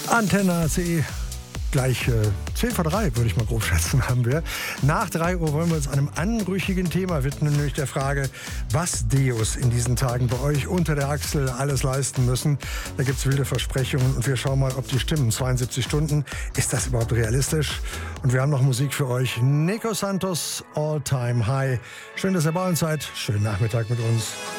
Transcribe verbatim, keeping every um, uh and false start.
Antenne A C. Gleich äh, zehn vor drei, würde ich mal grob schätzen, haben wir. Nach drei Uhr wollen wir uns einem anrüchigen Thema widmen, nämlich der Frage, was Deus in diesen Tagen bei euch unter der Achsel alles leisten müssen. Da gibt es wilde Versprechungen und wir schauen mal, ob die stimmen. zweiundsiebzig Stunden, ist das überhaupt realistisch? Und wir haben noch Musik für euch. Nico Santos, All Time High. Schön, dass ihr bei uns seid. Schönen Nachmittag mit uns.